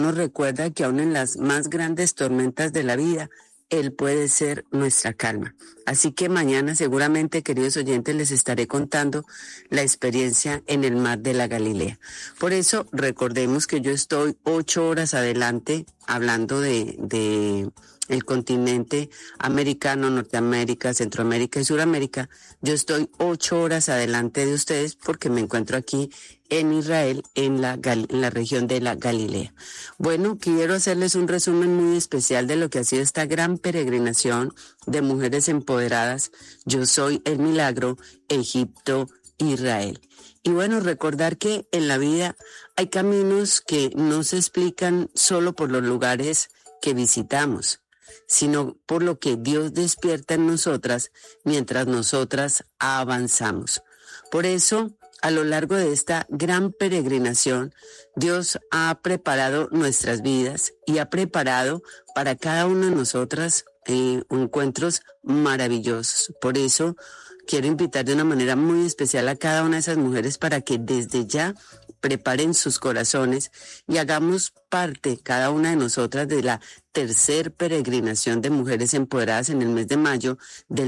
nos recuerda que aún en las más grandes tormentas de la vida, Él puede ser nuestra calma. Así que mañana seguramente, queridos oyentes, les estaré contando la experiencia en el mar de la Galilea. Por eso recordemos que yo estoy 8 horas adelante hablando de el continente americano, Norteamérica, Centroamérica y Suramérica. Yo estoy 8 horas adelante de ustedes porque me encuentro aquí en Israel, en la región de la Galilea. Bueno, quiero hacerles un resumen muy especial de lo que ha sido esta gran peregrinación de mujeres empoderadas. Yo soy el milagro, Egipto, Israel. Y bueno, recordar que en la vida hay caminos que no se explican solo por los lugares que visitamos, sino por lo que Dios despierta en nosotras mientras nosotras avanzamos. Por eso, a lo largo de esta gran peregrinación, Dios ha preparado nuestras vidas y ha preparado para cada una de nosotras encuentros maravillosos. Por eso, quiero invitar de una manera muy especial a cada una de esas mujeres para que desde ya preparen sus corazones y hagamos parte, cada una de nosotras, de la tercer peregrinación de mujeres empoderadas en el mes de mayo del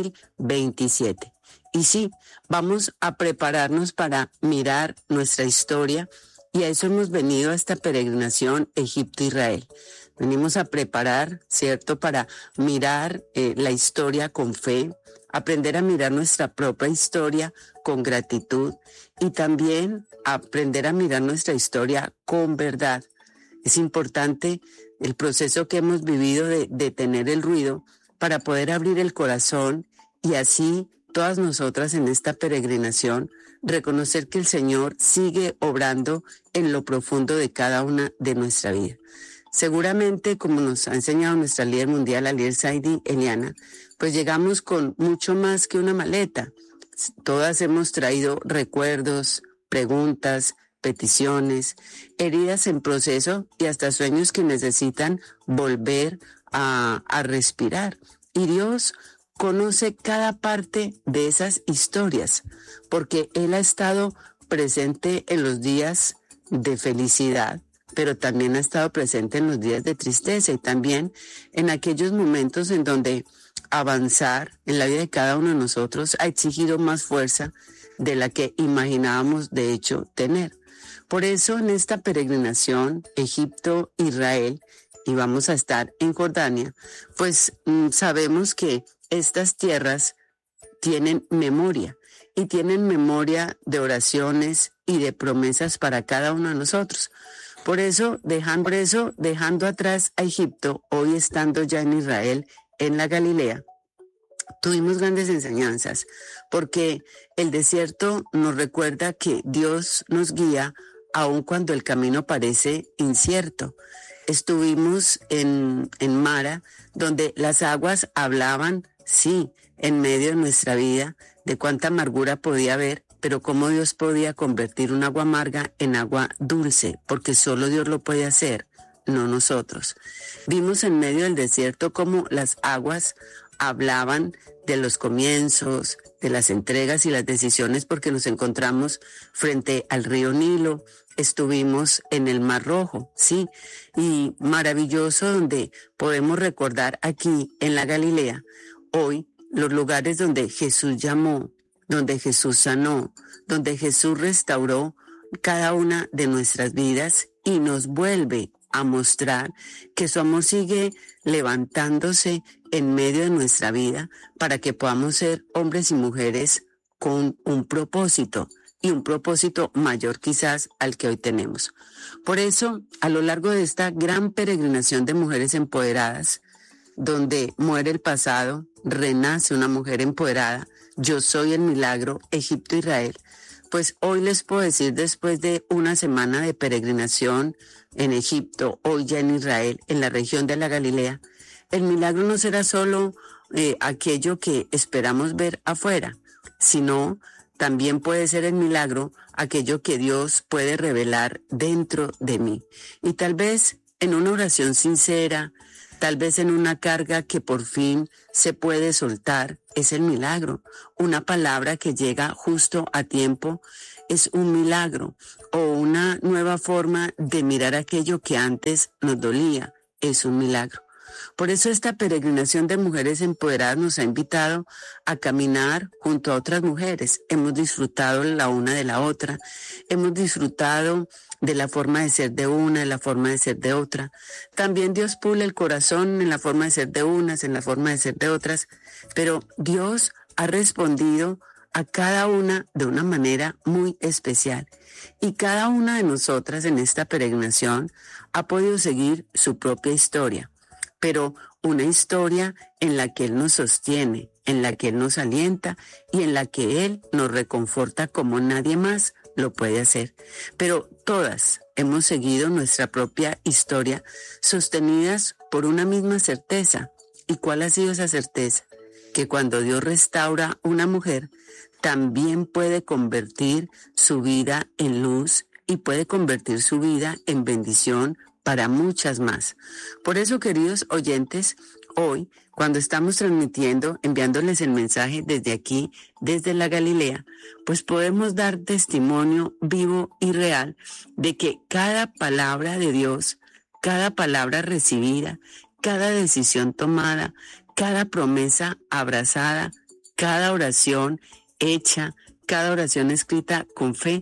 2027. Y sí, vamos a prepararnos para mirar nuestra historia y a eso hemos venido a esta peregrinación Egipto-Israel. Venimos a preparar, ¿cierto?, para mirar la historia con fe, aprender a mirar nuestra propia historia con gratitud y también aprender a mirar nuestra historia con verdad. Es importante el proceso que hemos vivido de detener el ruido para poder abrir el corazón y así todas nosotras en esta peregrinación reconocer que el Señor sigue obrando en lo profundo de cada una de nuestra vida. Seguramente, como nos ha enseñado nuestra líder mundial, la líder Saidi Eliana, pues llegamos con mucho más que una maleta. Todas hemos traído recuerdos, preguntas, peticiones, heridas en proceso y hasta sueños que necesitan volver a respirar. Y Dios conoce cada parte de esas historias, porque Él ha estado presente en los días de felicidad, pero también ha estado presente en los días de tristeza y también en aquellos momentos en donde avanzar en la vida de cada uno de nosotros ha exigido más fuerza de la que imaginábamos de hecho tener. Por eso en esta peregrinación Egipto-Israel, y vamos a estar en Jordania, pues sabemos que estas tierras tienen memoria y tienen memoria de oraciones y de promesas para cada uno de nosotros. Por eso, dejando atrás a Egipto, hoy estando ya en Israel, en la Galilea, tuvimos grandes enseñanzas, porque el desierto nos recuerda que Dios nos guía aun cuando el camino parece incierto. Estuvimos en Mara, donde las aguas hablaban, sí, en medio de nuestra vida, de cuánta amargura podía haber, pero cómo Dios podía convertir un agua amarga en agua dulce, porque solo Dios lo puede hacer, no nosotros. Vimos en medio del desierto cómo las aguas hablaban de los comienzos, de las entregas y las decisiones, porque nos encontramos frente al río Nilo. Estuvimos en el Mar Rojo, sí, y maravilloso donde podemos recordar aquí en la Galilea, hoy, los lugares donde Jesús llamó, donde Jesús sanó, donde Jesús restauró cada una de nuestras vidas y nos vuelve a mostrar que su amor sigue levantándose en medio de nuestra vida para que podamos ser hombres y mujeres con un propósito y un propósito mayor quizás al que hoy tenemos. Por eso, a lo largo de esta gran peregrinación de mujeres empoderadas, donde muere el pasado, renace una mujer empoderada, yo soy el milagro, Egipto-Israel, pues hoy les puedo decir, después de una semana de peregrinación en Egipto, hoy ya en Israel, en la región de la Galilea, el milagro no será solo aquello que esperamos ver afuera, sino también puede ser el milagro aquello que Dios puede revelar dentro de mí. Y tal vez en una oración sincera, tal vez en una carga que por fin se puede soltar, es el milagro. Una palabra que llega justo a tiempo es un milagro, o una nueva forma de mirar aquello que antes nos dolía, es un milagro. Por eso esta peregrinación de mujeres empoderadas nos ha invitado a caminar junto a otras mujeres. Hemos disfrutado la una de la otra, hemos disfrutado de la forma de ser de una, de la forma de ser de otra. También Dios pule el corazón en la forma de ser de unas, en la forma de ser de otras, pero Dios ha respondido a cada una de una manera muy especial. Y cada una de nosotras en esta peregrinación ha podido seguir su propia historia, pero una historia en la que Él nos sostiene, en la que Él nos alienta y en la que Él nos reconforta como nadie más lo puede hacer. Pero todas hemos seguido nuestra propia historia sostenidas por una misma certeza. ¿Y cuál ha sido esa certeza? Que cuando Dios restaura una mujer, también puede convertir su vida en luz y puede convertir su vida en bendición para muchas más. Por eso, queridos oyentes, hoy, cuando estamos transmitiendo, enviándoles el mensaje desde aquí, desde la Galilea, pues podemos dar testimonio vivo y real de que cada palabra de Dios, cada palabra recibida, cada decisión tomada, cada promesa abrazada, cada oración hecha, cada oración escrita con fe,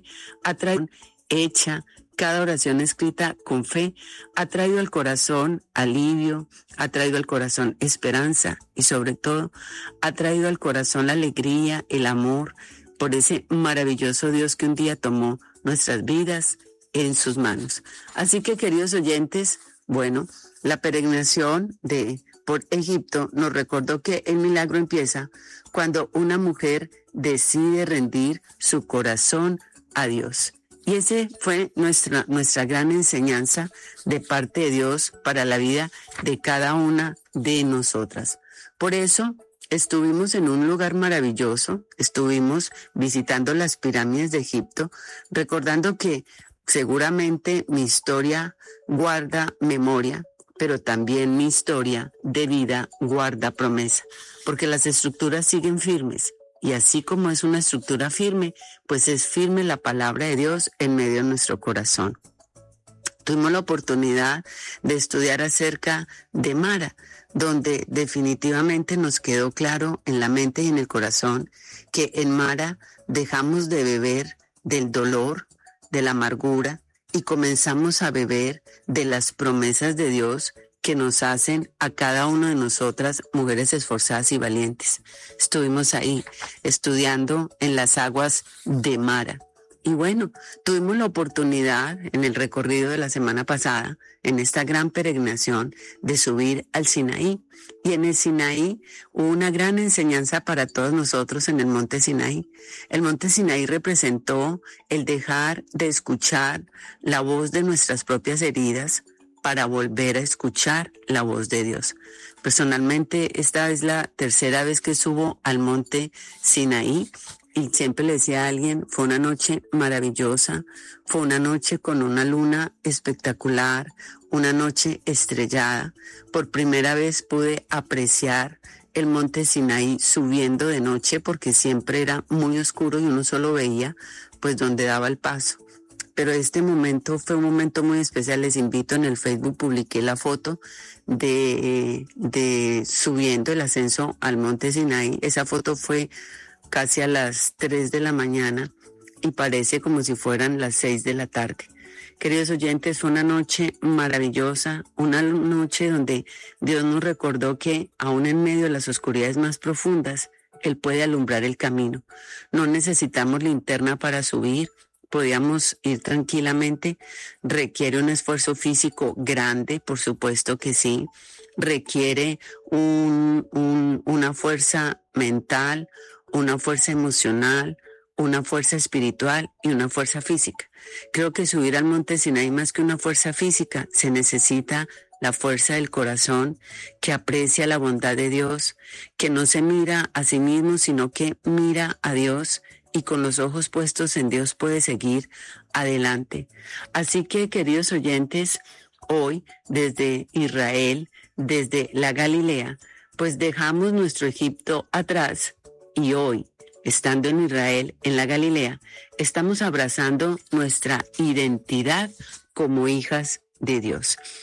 cada oración escrita con fe ha traído al corazón alivio, ha traído al corazón esperanza y sobre todo ha traído al corazón la alegría, el amor por ese maravilloso Dios que un día tomó nuestras vidas en sus manos. Así que, queridos oyentes, bueno, la peregrinación por Egipto nos recordó que el milagro empieza cuando una mujer decide rendir su corazón a Dios. Y ese fue nuestra gran enseñanza de parte de Dios para la vida de cada una de nosotras. Por eso estuvimos en un lugar maravilloso, estuvimos visitando las pirámides de Egipto, recordando que seguramente mi historia guarda memoria, pero también mi historia de vida guarda promesa, porque las estructuras siguen firmes. Y así como es una estructura firme, pues es firme la palabra de Dios en medio de nuestro corazón. Tuvimos la oportunidad de estudiar acerca de Mara, donde definitivamente nos quedó claro en la mente y en el corazón que en Mara dejamos de beber del dolor, de la amargura y comenzamos a beber de las promesas de Dios que nos hacen a cada una de nosotras mujeres esforzadas y valientes. Estuvimos ahí estudiando en las aguas de Mara. Y bueno, tuvimos la oportunidad en el recorrido de la semana pasada, en esta gran peregrinación, de subir al Sinaí. Y en el Sinaí hubo una gran enseñanza para todos nosotros en el monte Sinaí. El monte Sinaí representó el dejar de escuchar la voz de nuestras propias heridas, para volver a escuchar la voz de Dios. Personalmente, esta es la tercera vez que subo al monte Sinaí y siempre le decía a alguien, fue una noche maravillosa, fue una noche con una luna espectacular, una noche estrellada. Por primera vez pude apreciar el monte Sinaí subiendo de noche porque siempre era muy oscuro y uno solo veía pues donde daba el paso. Pero este momento fue un momento muy especial. Les invito, en el Facebook publiqué la foto de subiendo el ascenso al monte Sinaí. Esa foto fue casi a las 3 de la mañana y parece como si fueran las 6 de la tarde. Queridos oyentes, fue una noche maravillosa, una noche donde Dios nos recordó que aún en medio de las oscuridades más profundas, Él puede alumbrar el camino. No necesitamos linterna para subir. Podíamos ir tranquilamente. Requiere un esfuerzo físico grande, por supuesto que sí. Requiere una fuerza mental, una fuerza emocional, una fuerza espiritual y una fuerza física. Creo que subir al monte Sinaí, más que una fuerza física, se necesita la fuerza del corazón que aprecia la bondad de Dios, que no se mira a sí mismo, sino que mira a Dios y con los ojos puestos en Dios puede seguir adelante. Así que, queridos oyentes, hoy desde Israel, desde la Galilea, pues dejamos nuestro Egipto atrás y hoy, estando en Israel, en la Galilea, estamos abrazando nuestra identidad como hijas de Dios.